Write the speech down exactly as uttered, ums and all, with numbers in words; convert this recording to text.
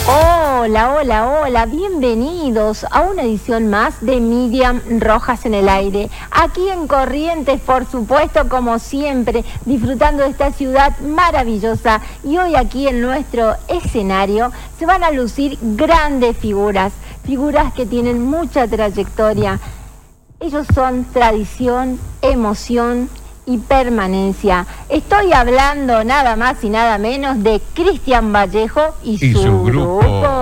Hola, hola, hola, bienvenidos a una edición más de Miriam Rojas en el aire. Aquí en Corrientes, por supuesto, como siempre, disfrutando de esta ciudad maravillosa. Y hoy aquí en nuestro escenario se van a lucir grandes figuras, figuras que tienen mucha trayectoria. Ellos son tradición, emoción y permanencia. Estoy hablando nada más y nada menos de Cristian Vallejo y, y su, su grupo. grupo.